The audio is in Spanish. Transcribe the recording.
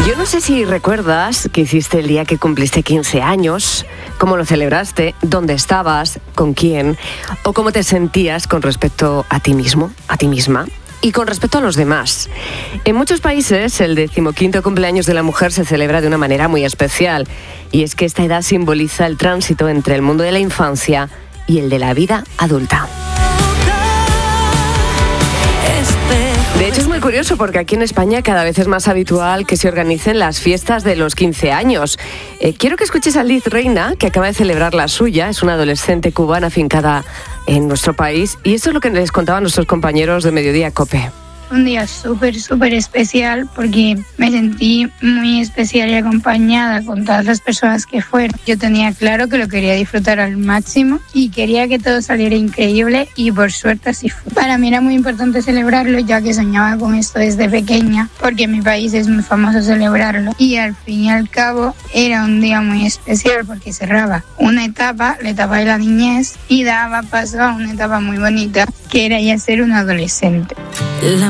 Yo no sé si recuerdas qué hiciste el día que cumpliste 15 años, cómo lo celebraste, dónde estabas, con quién, o cómo te sentías con respecto a ti mismo, a ti misma. Y con respecto a los demás, en muchos países el 15º cumpleaños de la mujer se celebra de una manera muy especial. Y es que esta edad simboliza el tránsito entre el mundo de la infancia y el de la vida adulta. De hecho, es muy curioso porque aquí en España cada vez es más habitual que se organicen las fiestas de los 15 años. Quiero que escuches a Liz Reina, que acaba de celebrar la suya. Es una adolescente cubana afincada en nuestro país. Y esto es lo que les contaban nuestros compañeros de Mediodía COPE. Un día súper especial porque me sentí muy especial y acompañada con todas las personas que fueron. Yo tenía claro que lo quería disfrutar al máximo y quería que todo saliera increíble y por suerte así fue. Para mí era muy importante celebrarlo ya que soñaba con esto desde pequeña porque en mi país es muy famoso celebrarlo y al fin y al cabo era un día muy especial porque cerraba una etapa, la etapa de la niñez y daba paso a una etapa muy bonita que era ya ser un adolescente. La